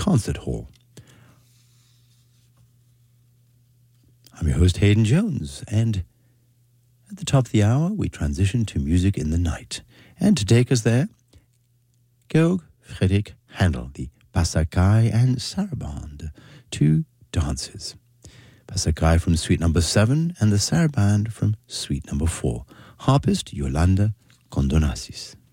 Concert Hall. I'm your host, Hayden Jones, and at the top of the hour, we transition to music in the night. And to take us there, Georg Friedrich Handel, the Passacaille and Sarabande, two dances. Passacaille from Suite Number 7 and the Sarabande from Suite Number 4. Harpist Yolanda Condonassis.